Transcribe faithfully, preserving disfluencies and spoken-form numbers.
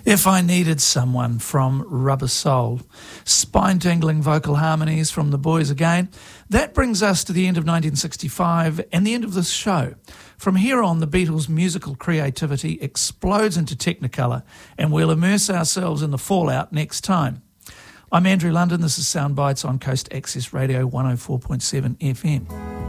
If I Needed Someone from Rubber Soul. Spine-tingling vocal harmonies from the boys again. That brings us to the end of nineteen sixty-five and the end of this show. From here on, the Beatles' musical creativity explodes into Technicolor, and we'll immerse ourselves in the fallout next time. I'm Andrew London. This is Sound Bites on Coast Access Radio one oh four point seven F M.